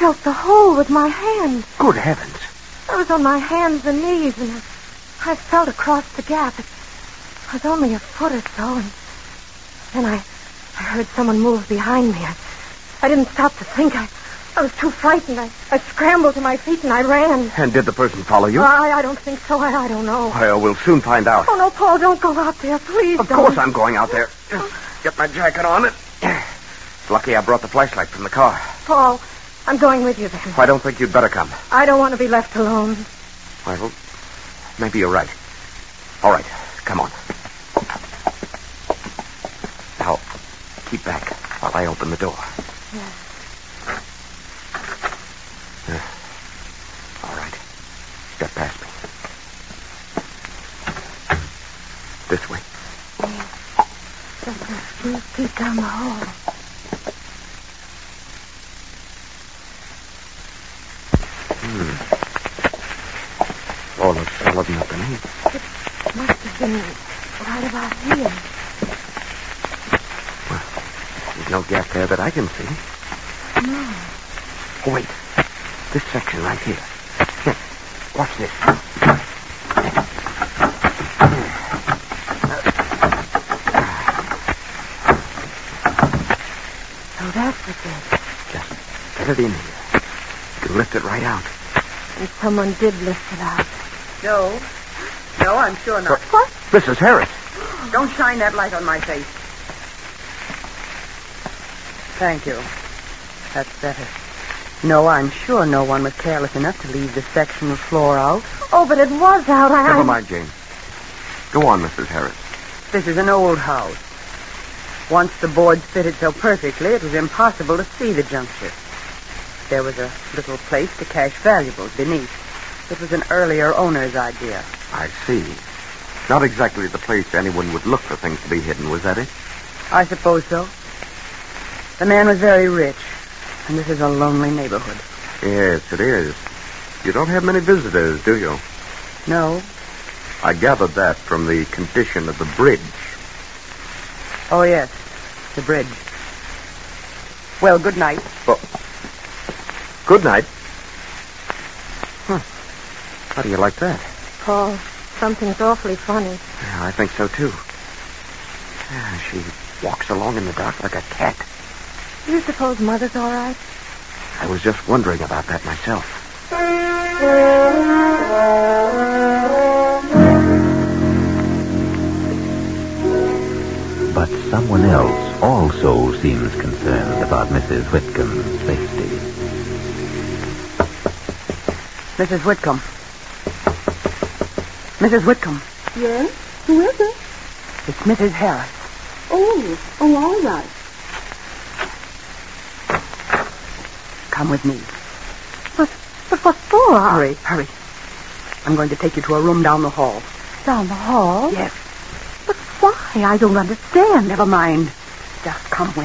felt the hole with my hand. Good heavens. I was on my hands and knees, and I felt across the gap. It was only a foot or so, and then I heard someone move behind me. I didn't stop to think. I was too frightened. I scrambled to my feet and I ran. And did the person follow you? I don't think so. I don't know. Well, we'll soon find out. Oh, no, Paul, don't go out there. Please Of don't. course I'm going out there. Just get my jacket on. It's lucky I brought the flashlight from the car. Paul, I'm going with you then. I don't think you'd better come. I don't want to be left alone. Well, maybe you're right. All right, come on. Now, keep back while I open the door. Yes. All right. Step past me. This way. Just a few feet down the hall. Floor looks solid enough to me. It must have been right about here. There's no gap there that I can see. No. Oh, wait. This section right here. Here. Watch this. So that's what it is. Just get it in here. You can lift it right out. And someone did lift it out. No. No, I'm sure not. What? Mrs. Harris. Don't shine that light on my face. Thank you. That's better. No, I'm sure no one was careless enough to leave this section of floor out. Oh, but it was out. Never mind, Jane. Go on, Mrs. Harris. This is an old house. Once the boards fitted so perfectly, it was impossible to see the juncture. There was a little place to cache valuables beneath. It was an earlier owner's idea. I see. Not exactly the place anyone would look for things to be hidden, was that it? I suppose so. The man was very rich, and this is a lonely neighborhood. Yes, it is. You don't have many visitors, do you? No. I gathered that from the condition of the bridge. Oh, yes. The bridge. Well, good night. Well, good night. How do you like that? Paul, something's awfully funny. Yeah, I think so, too. Yeah, she walks along in the dark like a cat. You suppose Mother's all right? I was just wondering about that myself. But someone else also seems concerned about Mrs. Whitcomb's safety. Mrs. Whitcomb. Mrs. Whitcomb. Yes? Who is it? It's Mrs. Harris. Oh, all right. Come with me. But what for? Hurry. I'm going to take you to a room down the hall. Down the hall? Yes. But why? I don't understand. Never mind. Just come with me.